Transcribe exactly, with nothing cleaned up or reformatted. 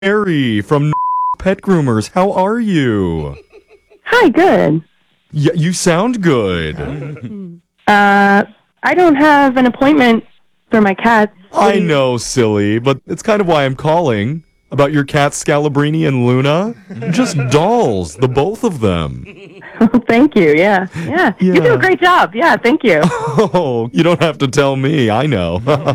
Mary from Pet Groomers. How are you? Hi, good. Y- you sound good. Uh, I don't have an appointment for my cats. I know, silly, but it's kind of why I'm calling. About your cats, Scalabrini and Luna. Just dolls, the both of them. Thank you, yeah. yeah. You do Yeah. a great job. Yeah, thank you. Oh, you don't have to tell me. I know.